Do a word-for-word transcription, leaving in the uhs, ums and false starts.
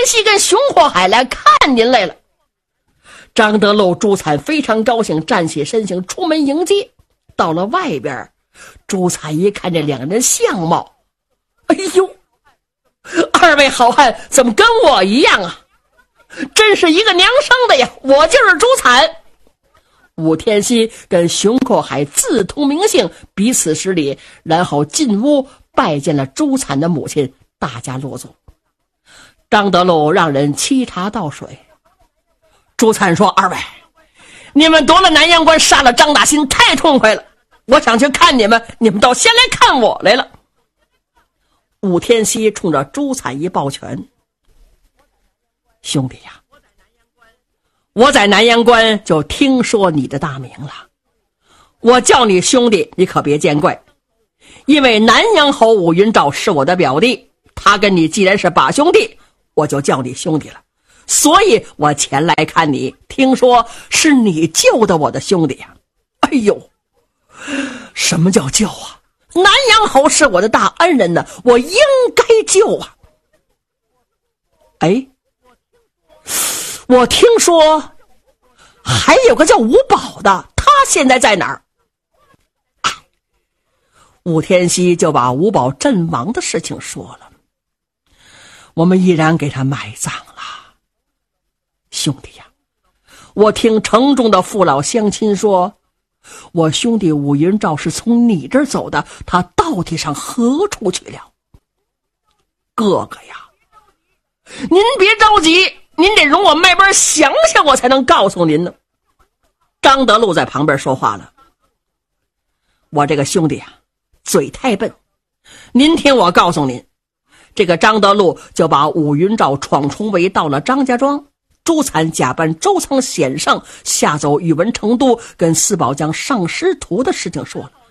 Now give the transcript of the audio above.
熙跟熊阔海来看您来了。张德禄、朱灿非常高兴，站起身形出门迎接。到了外边，朱灿一看这两人相貌，哎呦，二位好汉怎么跟我一样啊？真是一个娘生的呀，我就是朱灿。武天锡跟熊阔海自通名姓，彼此施礼，然后进屋拜见了朱灿的母亲，大家落座。张德禄让人沏茶倒水。朱灿说：“二位，你们夺了南阳关，杀了张大新，太痛快了。我想去看你们，你们倒先来看我来了。”武天锡冲着朱灿一抱拳：“兄弟呀，我在南阳关就听说你的大名了。我叫你兄弟，你可别见怪，因为南阳侯武云照是我的表弟，他跟你既然是把兄弟，我就叫你兄弟了。所以我前来看你，听说是你救的我的兄弟呀。哎呦，什么叫救啊？南阳侯是我的大恩人呢，我应该救啊。哎，我听说还有个叫吴宝的，他现在在哪儿？武天锡就把吴宝阵亡的事情说了。我们依然给他埋葬了。兄弟呀，我听城中的父老乡亲说，我兄弟武云照是从你这儿走的，他到底上何处去了？哥哥呀，您别着急，您得容我慢慢想想，我才能告诉您呢。张德禄在旁边说话了：“我这个兄弟啊，嘴太笨，您听我告诉您。”这个张德禄就把武云照闯重围到了张家庄，朱灿假扮周仓险胜，下走宇文成都，跟司宝江上师徒的事情说了。